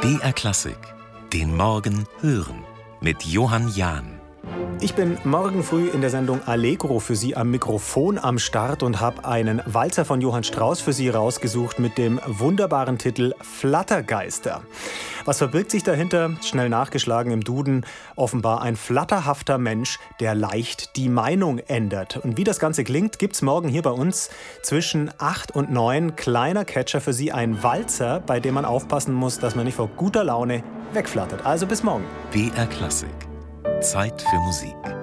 BR Klassik, den Morgen hören mit Johann Jahn. Ich bin morgen früh in der Sendung Allegro für Sie am Mikrofon am Start und habe einen Walzer von Johann Strauss für Sie rausgesucht mit dem wunderbaren Titel Flattergeister. Was verbirgt sich dahinter? Schnell nachgeschlagen im Duden. Offenbar ein flatterhafter Mensch, der leicht die Meinung ändert. Und wie das Ganze klingt, gibt's morgen hier bei uns zwischen 8 und 9. Kleiner Catcher für Sie, ein Walzer, bei dem man aufpassen muss, dass man nicht vor guter Laune wegflattert. Also bis morgen. BR Klassik. Zeit für Musik.